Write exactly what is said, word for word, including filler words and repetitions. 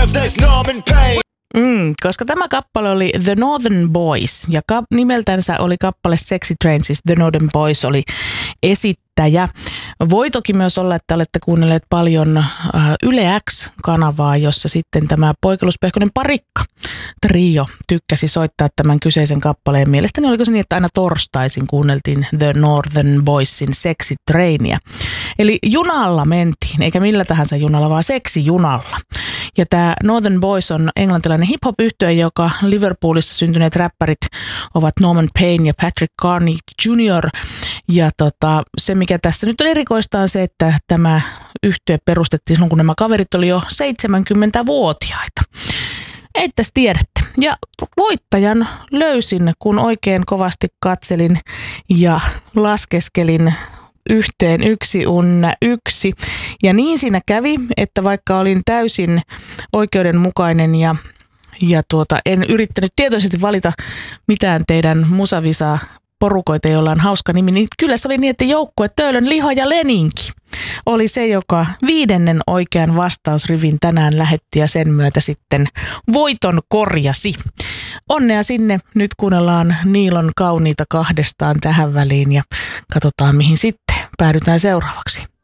earth, there's Norman Payne. Mm, koska tämä kappale oli The Northern Boys ja ka- nimeltänsä oli kappale Sexy Train, siis The Northern Boys oli esittäjä. Voi toki myös olla, että olette kuunnelleet paljon äh, Yle X-kanavaa, jossa sitten tämä Poikiluspehkonen parikka trio tykkäsi soittaa tämän kyseisen kappaleen. Mielestäni oliko se niin, että aina torstaisin kuunneltiin The Northern Boysin Sexy Trainia. Eli junalla mentiin, eikä millä tahansa junalla, vaan seksijunalla. Ja tämä Northern Boys on englantilainen hip-hop-yhtye, joka Liverpoolissa syntyneet räppärit ovat Norman Payne ja Patrick Carney junior Ja tota, se, mikä tässä nyt on erikoista, on se, että tämä yhtye perustettiin silloin, kun nämä kaverit oli jo seitsemänkymmentävuotiaita. Eittäs tiedätte. Ja voittajan löysin, kun oikein kovasti katselin ja laskeskelin yhteen yksi unna yksi. Ja niin siinä kävi, että vaikka olin täysin oikeudenmukainen ja, ja tuota, en yrittänyt tietoisesti valita mitään teidän musavisaa porukoita, joilla on hauska nimi, niin kyllä se oli niin, että joukkue Töölön Liha ja Leninki oli se, joka viidennen oikean vastausrivin tänään lähetti ja sen myötä sitten voiton korjasi. Onnea sinne. Nyt kuunnellaan Niilon kauniita kahdestaan tähän väliin ja katsotaan mihin sitten päädytään seuraavaksi.